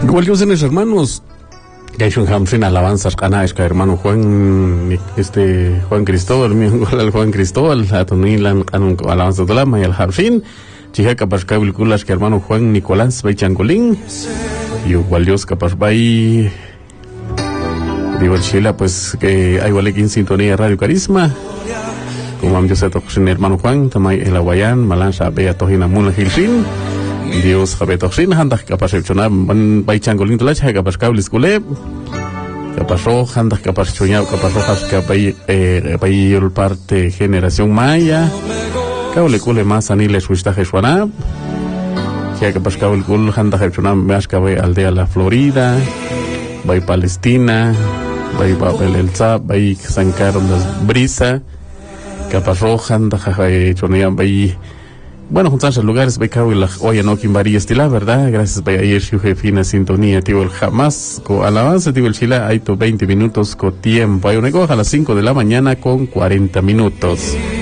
Igual que ustedes, hermanos, que hay un hamstring alabanzas canales que hermano Juan Cristóbal, mi igual Juan Cristóbal, a Tonilan alabanzas de la y el hamstring, chica capaz que hermano Juan Nicolás bay changolín, y igual Dios capaz bay digo el Chila, pues que hay igual aquí en sintonía Radio Carisma, como am Dios a hermano Juan, tamay el Aguayán, Malancha Bea Tojina Muna Gilfin. Dios habetoxin handak kapar chona bay changolin tula cha kapar kablis kule kapar ro handak kapar chonya kapar rojas kapay el parte generación maya kaule kule más aniles wista jeswana ya kapar kaul kul handak chona más kabay aldea la Florida bay Palestina bay Babel el Zab bay San Carlos Brisa kapar ro handak chonya bay. Bueno, juntos los lugares, hoy no Kimbari estila, ¿verdad? Gracias, ayer su jefina sintonía, tío, el jamás, con alabanza, tío, el Chila, hay 20 minutos con tiempo, hay un negocio a las 5 de la mañana con 40 minutos.